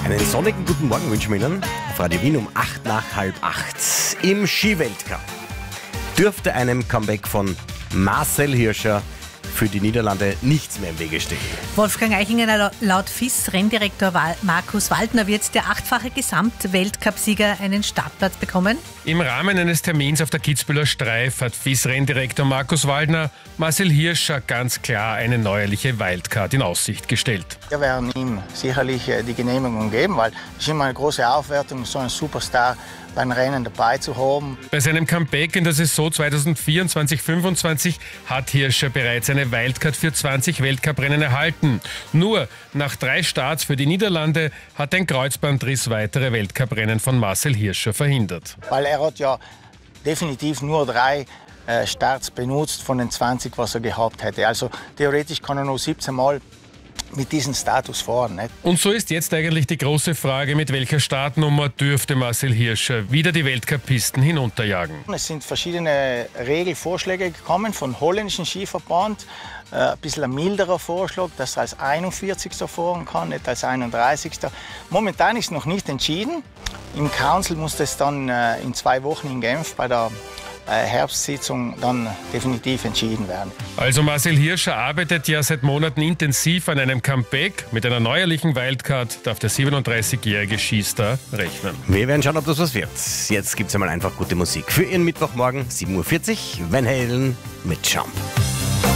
Einen sonnigen guten Morgen wünschen wir Ihnen auf Radio Wien um 8:30. Im Skiweltcup dürfte einem Comeback von Marcel Hirscher für die Niederlande nichts mehr im Wege stehen. Wolfgang Eichinger, laut FIS-Renndirektor Markus Waldner wird der 8-fache Gesamtweltcupsieger einen Startplatz bekommen. Im Rahmen eines Termins auf der Kitzbüheler Streif hat FIS-Renndirektor Markus Waldner Marcel Hirscher ganz klar eine neuerliche Wildcard in Aussicht gestellt. Wir werden ihm sicherlich die Genehmigung geben, weil es ist immer eine große Aufwertung, so einen Superstar beim Rennen dabei zu haben. Bei seinem Comeback in der Saison 2024-25 hat Hirscher bereits eine Wildcard für 20 Weltcuprennen erhalten. Nur nach 3 Starts für die Niederlande hat ein Kreuzbandriss weitere Weltcuprennen von Marcel Hirscher verhindert. Weil er hat ja definitiv nur 3 Starts benutzt von den 20, was er gehabt hätte. Also theoretisch kann er noch 17 Mal mit diesem Status fahren. Nicht? Und so ist jetzt eigentlich die große Frage, mit welcher Startnummer dürfte Marcel Hirscher wieder die Weltcup-Pisten hinunterjagen. Es sind verschiedene Regelvorschläge gekommen vom holländischen Skiverband. Ein bisschen ein milderer Vorschlag, dass er als 41. fahren kann, nicht als 31. Momentan ist es noch nicht entschieden. Im Council muss das dann in 2 Wochen in Genf bei der Herbstsitzung dann definitiv entschieden werden. Also Marcel Hirscher arbeitet ja seit Monaten intensiv an einem Comeback. Mit einer neuerlichen Wildcard darf der 37-jährige Skistar rechnen. Wir werden schauen, ob das was wird. Jetzt gibt es einmal einfach gute Musik. Für Ihren Mittwochmorgen 7:40 Uhr, Van Halen mit Jump.